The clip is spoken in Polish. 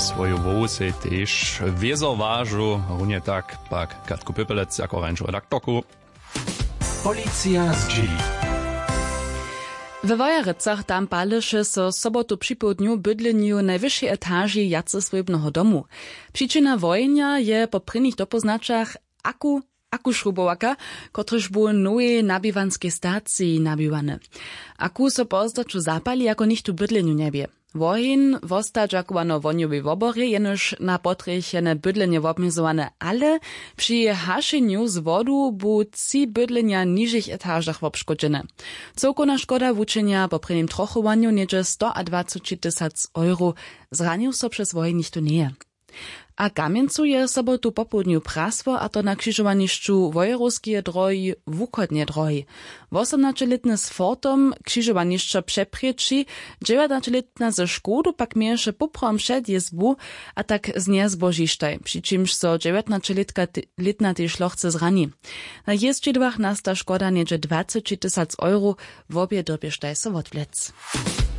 svoju vovusej tež wiezo vážu, runie tak, pak Katku Pipelec jako rańszu redaktorku. Policja z Gili. We Wojerycach tam paleše so sobotu przy południu bydleniu najwyższej etaży jacy swojebnego domu. Przyczyna wojnia je po prynnych dopoznaczach aku šrubowaka, kotryż był nowej nabiwanskiej stacji nabiwany. Aku so pozdaču zapali, jako nichtu bydleniu niebie. Wohin wostać akowano woniowej wobory, jenoż na potrychene bydlenie wobmizowane, ale przy haszeniu z wodu bu ci bydlenia niższych etażach wobszkodzene. Całkowna szkoda wuczenia po prynnym trochowaniu niedzie 120 000 euro, zranił so przez wojen nichtu nie. A Kamjencu je sobotu popołudniu praswo, a to na krzyżowaniszczu wojerowskie drogi, wukodnie drogi. 18-letny z Fortom krzyżowaniszczo przeprieczy, 19-letna ze Szkodu pak miesze poprom przedjezbu, a tak z nie zbožištaj, przy czymż so 19-letna też lochce zrani. Na jeździedłach nasta szkoda niedzie 20 000 euro, w obie dobieżtaj so odwlec.